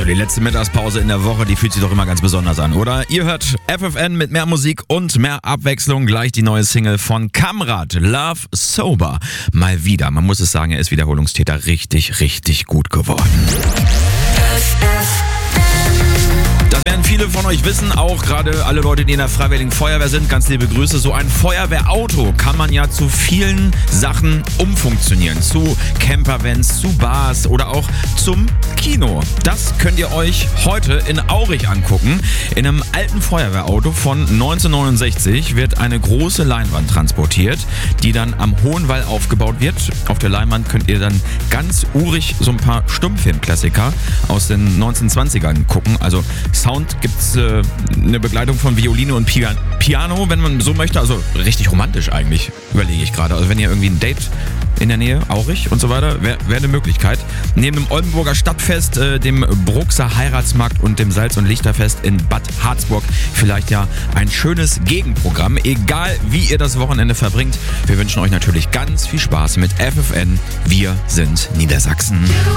so, die letzte Mittagspause in der Woche, die fühlt sich doch immer ganz besonders an, oder? Ihr hört FFN mit mehr Musik und mehr Abwechslung. Gleich die neue Single von Kamrat, Love Sober. Mal wieder, man muss es sagen, er ist Wiederholungstäter, richtig, richtig gut geworden. Das werden viele von euch wissen, auch gerade alle Leute, die in der Freiwilligen Feuerwehr sind. Ganz liebe Grüße. So ein Feuerwehrauto kann man ja zu vielen Sachen umfunktionieren. Zu Campervans, zu Bars oder auch zum Kino. Das könnt ihr euch heute in Aurich angucken. In einem alten Feuerwehrauto von 1969 wird eine große Leinwand transportiert, die dann am Hohenwall aufgebaut wird. Auf der Leinwand könnt ihr dann ganz urig so ein paar Stummfilmklassiker aus den 1920ern gucken. Also Sound gibt's eine Begleitung von Violine und Piano, wenn man so möchte. Also richtig romantisch eigentlich, überlege ich gerade. Also wenn ihr irgendwie ein Date in der Nähe, Aurich und so weiter, wäre eine Möglichkeit. Neben dem Oldenburger Stadtfest, dem Bruxer Heiratsmarkt und dem Salz- und Lichterfest in Bad Harzburg vielleicht ja ein schönes Gegenprogramm. Egal wie ihr das Wochenende verbringt, wir wünschen euch natürlich ganz viel Spaß mit FFN. Wir sind Niedersachsen.